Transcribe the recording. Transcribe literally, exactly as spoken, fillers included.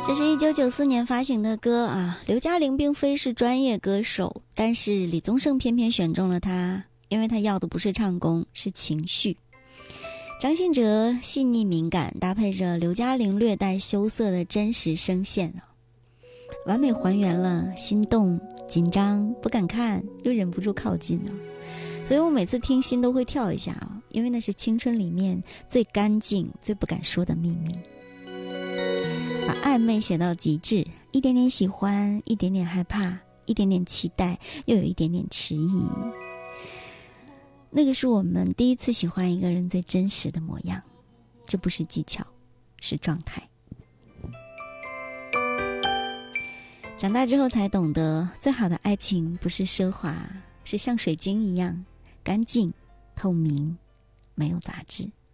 这是一九九四年发行的歌啊，刘嘉玲并非是专业歌手，但是李宗盛偏偏选中了她，因为他要的不是唱功，是情绪。张信哲细腻敏感，搭配着刘嘉玲略带羞涩的真实声线啊，完美还原了心动、紧张、不敢看又忍不住靠近啊。所以我每次听心都会跳一下啊，因为那是青春里面最干净、最不敢说的秘密。把暧昧写到极致，一点点喜欢，一点点害怕，一点点期待，又有一点点迟疑。那个是我们第一次喜欢一个人最真实的模样，这不是技巧，是状态。长大之后才懂得，最好的爱情不是奢华，是像水晶一样干净透明，没有杂质。